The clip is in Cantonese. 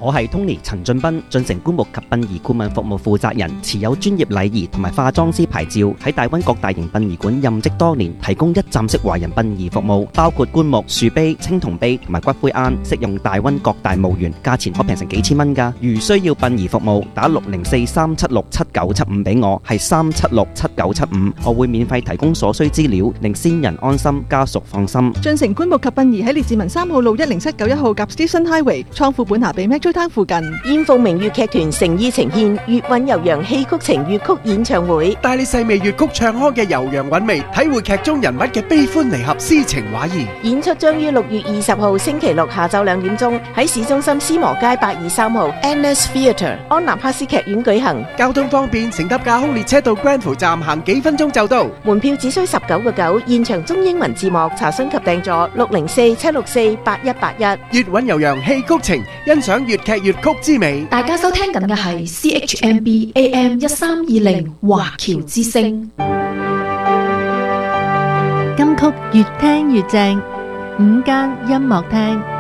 我係 Tony 陳俊斌，進城棺木及殯儀顧問服務負責人，持有專業禮儀同埋化妝師牌照，喺大溫各大型殯儀館任職多年，提供一站式華人殯儀服務，包括棺木、樹碑、青銅碑同埋骨灰龕，適用大溫各大墓園，價錢可平成幾千蚊㗎。如需要殯儀服務，打604-376-7975俾我，係376-7975，我會免費提供所需資料，令先人安心，家屬放心。 進城棺木及殯儀喺列治文3號路10791號夾 Station Highway 倉庫本下比 Metro Town 附近。 燕鳳鳴粵劇團誠意呈獻粵韻悠揚戲曲情粵曲演唱會， 帶你細味粵曲唱腔嘅悠揚韻味，體會劇中人物嘅悲歡離合、詩情畫意。 演出將於6月20號星期六下晝2點鐘喺市中心斯摩街823號 Annex Theatre 安南哈斯劇院舉行。 交通方便，乘搭架空列車到 Granville 站行幾分鐘就到。 門票只需19.9，現場中英文字幕，查詢及訂座604-764-8181。 粵韻悠揚戲曲情，欣賞粵劇粵曲之美。 大家收聽緊嘅係 CHMB AM 1320華僑之聲。 金曲越聽越正，午間音樂廳。